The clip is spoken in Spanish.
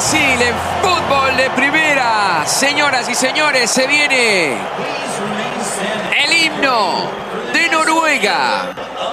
Brasil en fútbol de primera. Señoras y señores, se viene el himno de Noruega.